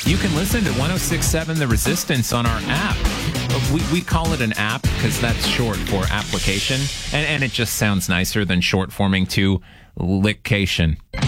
You can listen to 106.7 The Resistance on our app. We call it an app because that's short for application, and it just sounds nicer than short forming to lickcation.